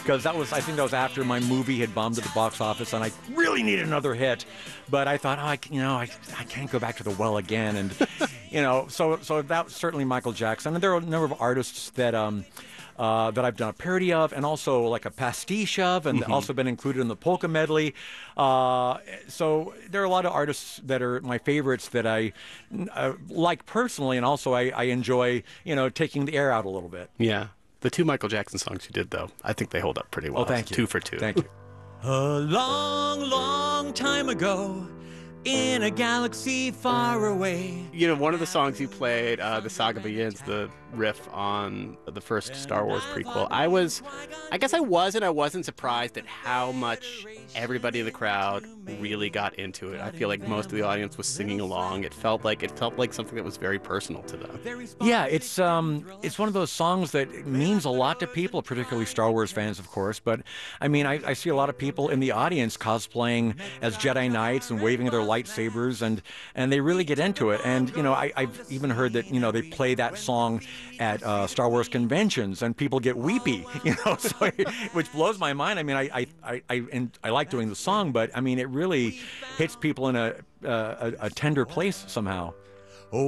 because I think that was after my movie had bombed at the box office, and I really needed another hit. But I thought, I can't go back to the well again, and so that was certainly Michael Jackson. And there are a number of artists that that I've done a parody of, and also like a pastiche of, and also been included in the polka medley. So there are a lot of artists that are my favorites that I like personally, and also I enjoy, taking the air out a little bit. Yeah. The two Michael Jackson songs you did, though, I think they hold up pretty well. Oh, thank you. 2 for 2. Thank you. A long, long time ago, in a galaxy far away. One of the songs you played, The Saga Begins, the riff on the first Star Wars prequel, I guess I was and I wasn't surprised at how much everybody in the crowd really got into it. I feel like most of the audience was singing along. It felt like something that was very personal to them. Yeah, it's one of those songs that means a lot to people, particularly Star Wars fans, of course. But I mean, I see a lot of people in the audience cosplaying as Jedi Knights and waving their lightsabers, and they really get into it. And I've even heard that they play that song at Star Wars conventions, and people get weepy, so, which blows my mind. I mean, I like doing the song, but I mean, it really hits people in a tender place somehow.